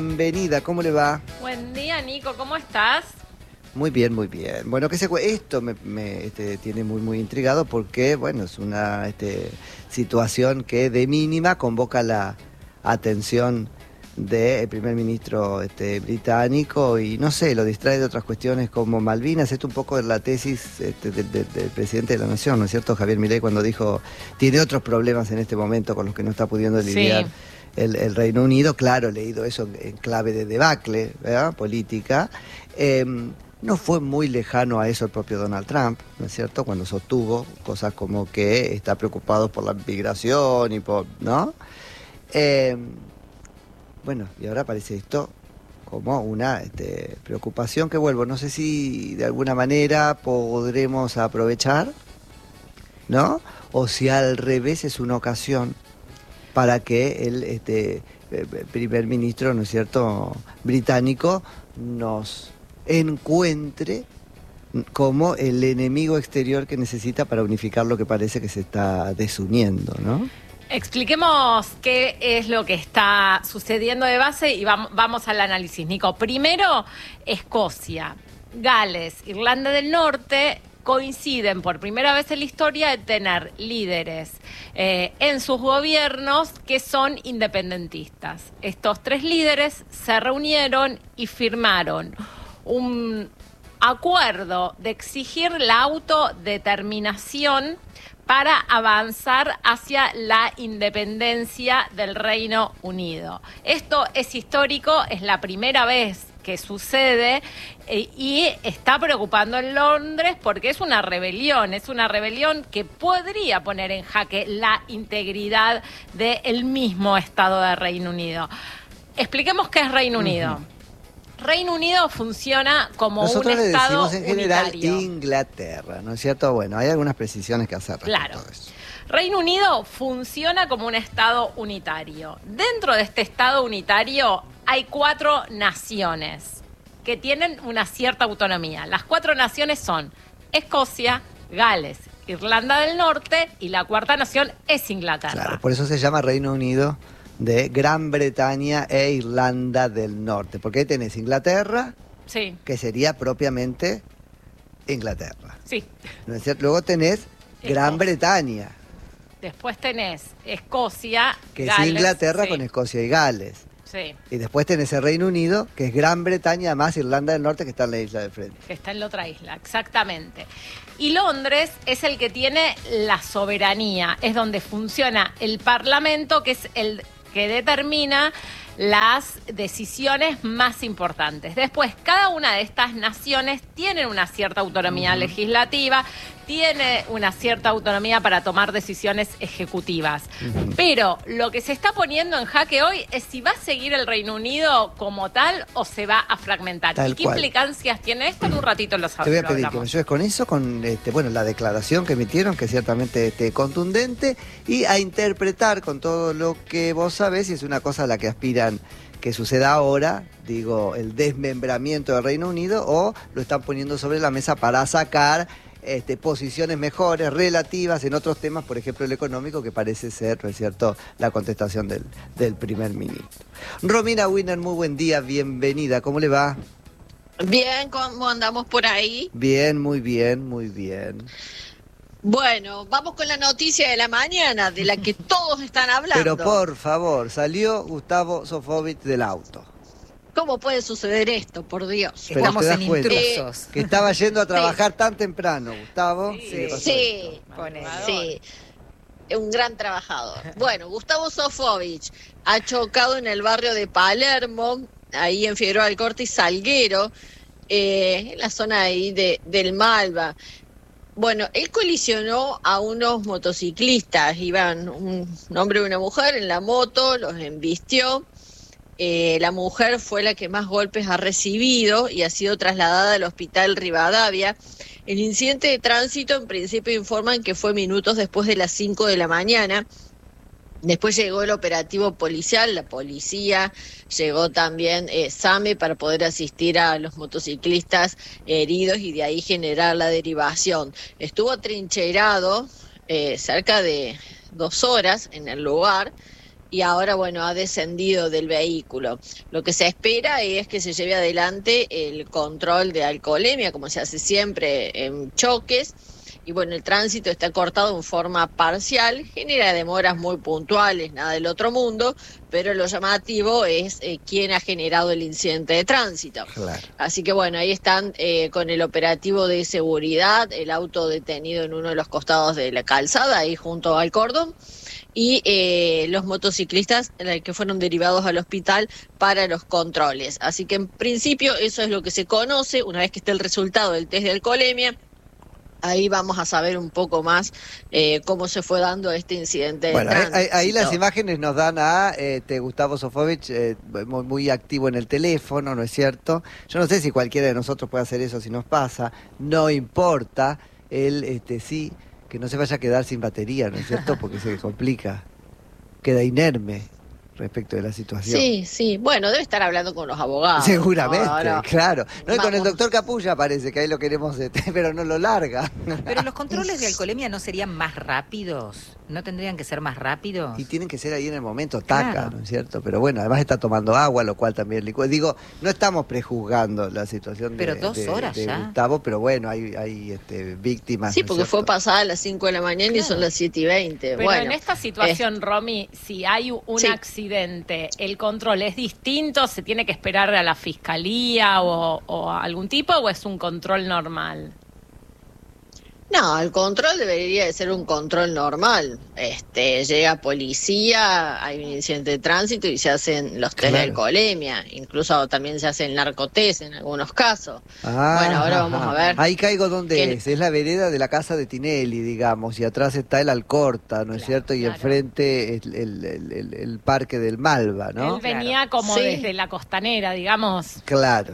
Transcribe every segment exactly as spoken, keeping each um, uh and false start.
Bienvenida, ¿cómo le va? Buen día, Nico, ¿cómo estás? Muy bien, muy bien. Bueno, que se esto me, me este, tiene muy muy intrigado porque, bueno, es una este, situación que de mínima convoca la atención del primer ministro este, británico y no sé, lo distrae de otras cuestiones como Malvinas. Esto un poco es la tesis este, del, del, del presidente de la Nación, ¿no es cierto? Javier Milei, cuando dijo, tiene otros problemas en este momento con los que no está pudiendo lidiar. Sí. El, el Reino Unido, claro, he leído eso en, en clave de debacle, ¿verdad? Política. Eh, no fue muy lejano a eso el propio Donald Trump, ¿no es cierto? Cuando sostuvo cosas como que está preocupado por la migración y por, ¿no? Eh, bueno, y ahora aparece esto como una este, preocupación que vuelvo, no sé si de alguna manera podremos aprovechar, ¿no? O si al revés es una ocasión para que el este, primer ministro, ¿no es cierto?, británico nos encuentre como el enemigo exterior que necesita para unificar lo que parece que se está desuniendo, ¿no? Expliquemos qué es lo que está sucediendo de base y vamos, vamos al análisis, Nico. Primero, Escocia, Gales, Irlanda del Norte coinciden por primera vez en la historia de tener líderes eh, en sus gobiernos que son independentistas. Estos tres líderes se reunieron y firmaron un acuerdo de exigir la autodeterminación para avanzar hacia la independencia del Reino Unido. Esto es histórico, es la primera vez que sucede eh, y está preocupando en Londres porque es una rebelión, es una rebelión que podría poner en jaque la integridad del mismo Estado de Reino Unido. Expliquemos qué es Reino Unido. Uh-huh. Reino Unido funciona como Nosotros un Estado unitario. Nosotros le decimos en general unitario. Inglaterra, ¿no es cierto? Bueno, hay algunas precisiones que hacer respecto claro. a eso. Reino Unido funciona como un Estado unitario. Dentro de este Estado unitario hay cuatro naciones que tienen una cierta autonomía. Las cuatro naciones son Escocia, Gales, Irlanda del Norte y la cuarta nación es Inglaterra. Claro, por eso se llama Reino Unido de Gran Bretaña e Irlanda del Norte. Porque ahí tenés Inglaterra, sí, que sería propiamente Inglaterra. Sí. ¿No es cierto? Luego tenés Gran Escocia. Bretaña. Después tenés Escocia, que Gales, es Inglaterra, sí, con Escocia y Gales. Sí. Y después tenés el Reino Unido, que es Gran Bretaña, más Irlanda del Norte, que está en la isla de frente. Que está en la otra isla, exactamente. Y Londres es el que tiene la soberanía, es donde funciona el Parlamento, que es el que determina las decisiones más importantes. Después, cada una de estas naciones tiene una cierta autonomía uh-huh. legislativa, tiene una cierta autonomía para tomar decisiones ejecutivas. Uh-huh. Pero lo que se está poniendo en jaque hoy es si va a seguir el Reino Unido como tal o se va a fragmentar. Tal ¿Y qué cual. implicancias tiene esto? En un ratito lo sabemos. Te voy a pedir que me ayudes con eso, con este, bueno, la declaración que emitieron, que es ciertamente este, contundente, y a interpretar con todo lo que vos sabés, y es una cosa a la que aspiran que suceda ahora, digo, el desmembramiento del Reino Unido, o lo están poniendo sobre la mesa para sacar este, posiciones mejores, relativas en otros temas, por ejemplo el económico, que parece ser, ¿no es cierto?, la contestación del, del primer ministro. Romina Winner, muy buen día, bienvenida, ¿cómo le va? Bien, ¿cómo andamos por ahí? Bien, muy bien, muy bien. Bueno, vamos con la noticia de la mañana, de la que todos están hablando. Pero por favor, salió Gustavo Sofovich del auto. ¿Cómo puede suceder esto, por Dios? Pero Estamos en cuenta, intrusos. Que estaba yendo a trabajar sí. tan temprano, Gustavo. Sí, sí, sí, sí. Un gran trabajador. Bueno, Gustavo Sofovich ha chocado en el barrio de Palermo, ahí en Figueroa del Corte y Salguero, eh, en la zona ahí de, del Malva. Bueno, él colisionó a unos motociclistas, iban un, un hombre y una mujer en la moto, los embistió. Eh, la mujer fue la que más golpes ha recibido y ha sido trasladada al hospital Rivadavia. El incidente de tránsito en principio informan que fue minutos después de las cinco de la mañana. Después llegó el operativo policial, la policía, llegó también eh, SAME para poder asistir a los motociclistas heridos y de ahí generar la derivación. Estuvo atrincherado eh, cerca de dos horas en el lugar y ahora, bueno, ha descendido del vehículo. Lo que se espera es que se lleve adelante el control de alcoholemia, como se hace siempre en choques. Y bueno, el tránsito está cortado en forma parcial, genera demoras muy puntuales, nada del otro mundo, pero lo llamativo es eh, quién ha generado el incidente de tránsito. Claro. Así que bueno, ahí están eh, con el operativo de seguridad, el auto detenido en uno de los costados de la calzada, ahí junto al cordón, y eh, los motociclistas eh, que fueron derivados al hospital para los controles. Así que en principio eso es lo que se conoce. Una vez que esté el resultado del test de alcoholemia, ahí vamos a saber un poco más eh, cómo se fue dando este incidente de bueno, tránsito. Ahí, ahí las imágenes nos dan a este, Gustavo Sofovich eh, muy, muy activo en el teléfono, ¿no es cierto? Yo no sé si cualquiera de nosotros puede hacer eso si nos pasa, no importa, él este, sí, que no se vaya a quedar sin batería, ¿no es cierto? Porque se complica, queda inerme respecto de la situación. Sí, sí, bueno, debe estar hablando con los abogados. Seguramente, ahora, claro. No, y con el vamos. doctor Capulla parece que ahí lo queremos, este, pero no lo larga. Pero los controles de alcoholemia no serían más rápidos, no tendrían que ser más rápidos. Y tienen que ser ahí en el momento, taca, Claro. ¿no es cierto? Pero bueno, además está tomando agua, lo cual también licúa. Digo, no estamos prejuzgando la situación de, Pero dos de- horas de ya. Gustavo, pero bueno, hay, hay este, víctimas. Sí, ¿no es porque fue cierto? pasada a las cinco de la mañana y Claro. son las siete y veinte. Pero bueno, en esta situación, Romy, si hay un Sí. accidente, ¿el control es distinto? ¿Se tiene que esperar a la fiscalía o, o a algún tipo o es un control normal? no, el control debería de ser un control normal. Este, llega policía, hay un incidente de tránsito y se hacen los test de Claro. alcoholemia. Incluso también se hacen narcotest en algunos casos. Ah, Bueno, ahora ajá. vamos a ver. Ahí caigo donde ¿Quién? es, es la vereda de la casa de Tinelli, digamos, y atrás está el Alcorta, ¿no es Claro, cierto? Y claro. enfrente el, el, el- el- el parque del Malva, ¿no? Él venía como Sí. desde la costanera, digamos. Claro.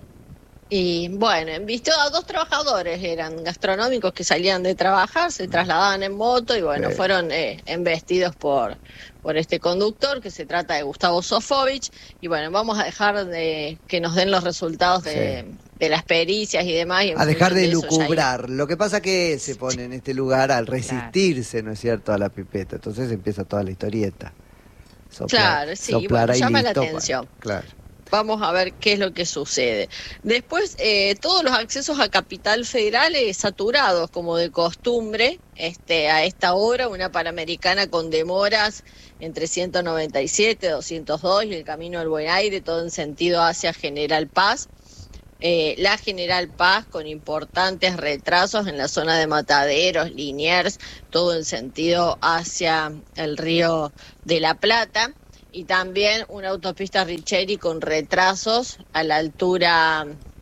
Y bueno, vistió a dos trabajadores, eran gastronómicos que salían de trabajar, se trasladaban en moto y bueno, Sí. fueron eh, embestidos por, por este conductor, que se trata de Gustavo Sofovich. Y bueno, vamos a dejar de que nos den los resultados de, de las pericias y demás. Y en A dejar de función eso ya lucubrar. Lo que pasa que se pone en este lugar al resistirse, ¿no es cierto?, a la pipeta. Entonces empieza toda la historieta. Soplar- Claro, sí, soplar bueno, ahí llama la listo, atención. bueno, claro. Vamos a ver qué es lo que sucede. Después, eh, todos los accesos a Capital Federal eh, saturados, como de costumbre, este, a esta hora, una Panamericana con demoras entre ciento noventa y siete, doscientos dos y el Camino al Buen Aire, todo en sentido hacia General Paz. Eh, la General Paz con importantes retrasos en la zona de Mataderos, Liniers, todo en sentido hacia el Río de la Plata. Y también una autopista Richeri con retrasos a la altura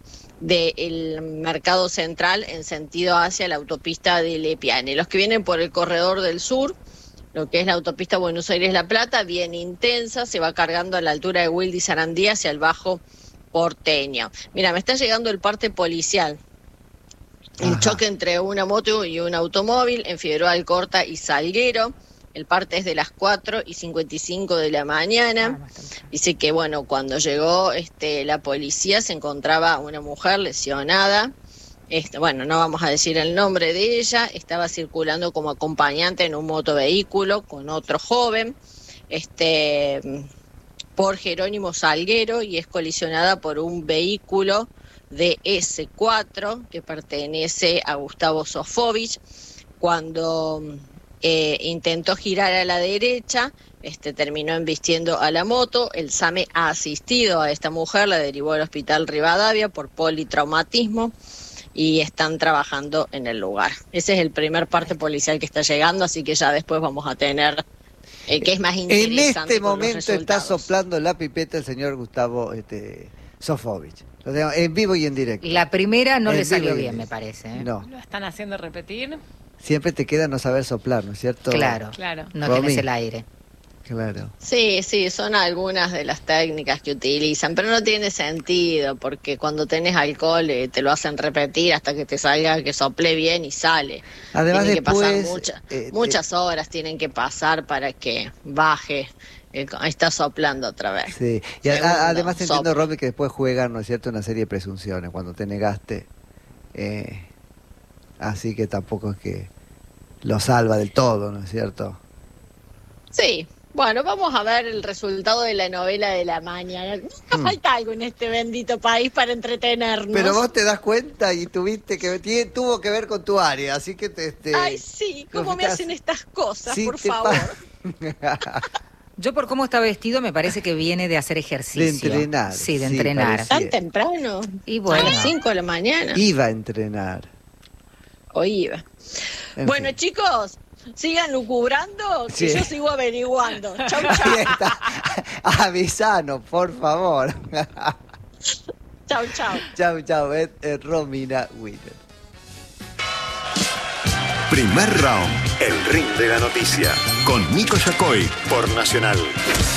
del Mercado Central en sentido hacia la autopista de Lepiane. Los que vienen por el corredor del sur, lo que es la autopista Buenos Aires-La Plata, bien intensa, se va cargando a la altura de Wilde y Sarandí hacia el Bajo Porteño. Mira, me está llegando el parte policial. El Ajá. choque entre una moto y un automóvil en Figueroa Alcorta y Salguero. El parte es de las cuatro y cincuenta y cinco de la mañana. Ah, bastante. Dice que, bueno, cuando llegó este, la policía se encontraba una mujer lesionada. Este, bueno, no vamos a decir el nombre de ella. Estaba circulando como acompañante en un motovehículo con otro joven este, por Jerónimo Salguero y es colisionada por un vehículo de ese cuatro que pertenece a Gustavo Sofovich. Cuando eh, intentó girar a la derecha, este, terminó embistiendo a la moto. El SAME ha asistido a esta mujer, la derivó al hospital Rivadavia por politraumatismo y están trabajando en el lugar. Ese es el primer parte policial que está llegando, así que ya después vamos a tener eh, que es más En interesante. este con los momento está resultados. soplando la pipeta el señor Gustavo este, Sofovich. Lo tenemos en vivo y en directo. La primera no En le vivo salió y bien, en- me parece. ¿eh? No, ¿Lo están haciendo repetir? siempre te queda no saber soplar, ¿no es cierto? Claro, Claro. no Romy. tenés el aire. Claro. Sí, sí, son algunas de las técnicas que utilizan, pero no tiene sentido, porque cuando tenés alcohol eh, te lo hacen repetir hasta que te salga, que sople bien y sale. Además Tienen que pasar después, mucha- eh, muchas horas tienen que pasar para que baje, el, está soplando otra vez. Sí, y a- a- Segundo, además entiendo, sopla. Romy, que después juegan, ¿no es cierto?, una serie de presunciones cuando te negaste. Eh, así que tampoco es que lo salva del todo, ¿no es cierto? Sí, Bueno, vamos a ver el resultado de la novela de la mañana. Nunca Hmm. falta algo en este bendito país para entretenernos. Pero vos te das cuenta y tuviste que tiene, tuvo que ver con tu área, así que te, este, Ay, sí, ¿cómo me estás- hacen estas cosas, sí por te favor? pa- Yo por cómo está vestido me parece que viene de hacer ejercicio. De entrenar, Sí, de sí, entrenar. parece. ¿Tan temprano? Y A bueno. las cinco de la mañana. Iba a entrenar. O iba. En Bueno, fin. chicos, sigan lucubrando, que Sí. yo sigo averiguando. Chau, Ahí chau. está. Avisanos, por favor. Chau, chau. Chau, chau, es, es Romina Winner. Primer round, el ring de la noticia, con Nico Yacoy por Nacional.